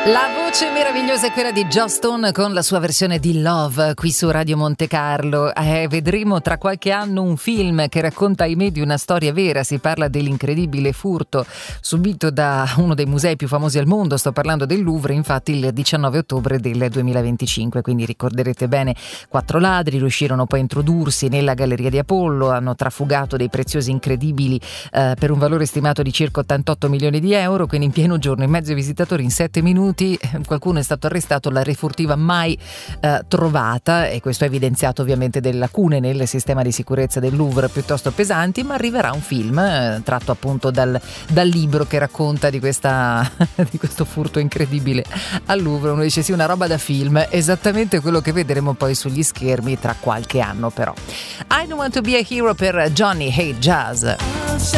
La voce meravigliosa è quella di Joss Stone con la sua versione di Love qui su Radio Monte Carlo. Vedremo tra qualche anno un film che racconta, ahimè, di una storia vera. Si parla dell'incredibile furto subito da uno dei musei più famosi al mondo. Sto parlando del Louvre, infatti il 19 ottobre del 2025. Quindi ricorderete bene, 4 ladri riuscirono poi a introdursi nella Galleria di Apollo, hanno trafugato dei preziosi incredibili per un valore stimato di circa 88 milioni di euro. Quindi in pieno giorno, in mezzo ai visitatori, in 7 minuti qualcuno è stato arrestato, la refurtiva mai trovata, e questo ha evidenziato ovviamente delle lacune nel sistema di sicurezza del Louvre piuttosto pesanti. Ma arriverà un film tratto appunto dal libro che racconta di questo furto incredibile al Louvre. Uno dice sì, una roba da film, esattamente quello che vedremo poi sugli schermi tra qualche anno. Però I Don't Want to Be a Hero per Johnny Hate Jazz.